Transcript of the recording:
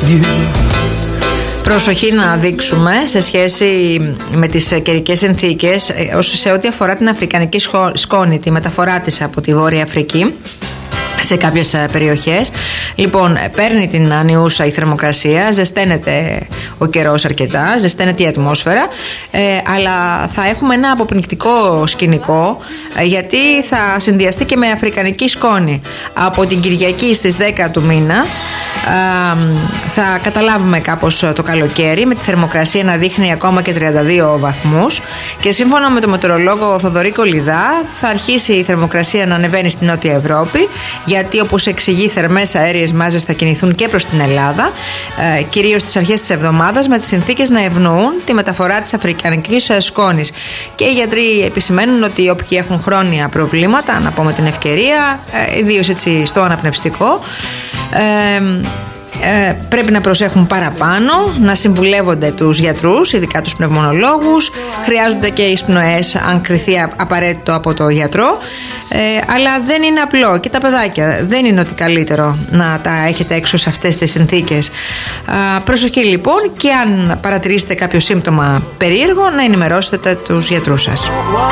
Προσοχή να δείξουμε σε σχέση με τις καιρικές συνθήκες σε ό,τι αφορά την αφρικανική σκόνη, τη μεταφορά της από τη Βόρεια Αφρική σε κάποιες περιοχές. Λοιπόν, παίρνει την ανιούσα η θερμοκρασία, ζεσταίνεται ο καιρός αρκετά, ζεσταίνεται η ατμόσφαιρα, αλλά θα έχουμε ένα αποπνικτικό σκηνικό, γιατί θα συνδυαστεί και με αφρικανική σκόνη. Από την Κυριακή στις 10 του μήνα θα καταλάβουμε κάπως το καλοκαίρι, με τη θερμοκρασία να δείχνει ακόμα και 32 βαθμούς, και σύμφωνα με τον μετεωρολόγο Θοδωρή Κολιδά θα αρχίσει η θερμοκρασία να ανεβαίνει στην Νότια Ευρώπη, γιατί όπως εξηγεί, θερμές αέριες μάζες θα κινηθούν και προς την Ελλάδα, κυρίως στις αρχές της εβδομάδας, με τις συνθήκες να ευνοούν τη μεταφορά της αφρικανικής σκόνης. Και οι γιατροί επισημαίνουν ότι όποιοι έχουν χρόνια προβλήματα, να πω με την ευκαιρία, ιδίως έτσι στο αναπνευστικό, πρέπει να προσέχουν παραπάνω, να συμβουλεύονται τους γιατρούς, ειδικά τους πνευμονολόγους. Χρειάζονται και εισπνοές αν κριθεί απαραίτητο από το γιατρό, αλλά δεν είναι απλό. Και τα παιδάκια δεν είναι ότι καλύτερο να τα έχετε έξω σε αυτές τις συνθήκες. Προσοχή λοιπόν, και αν παρατηρήσετε κάποιο σύμπτωμα περίεργο, να ενημερώσετε τους γιατρούς σας.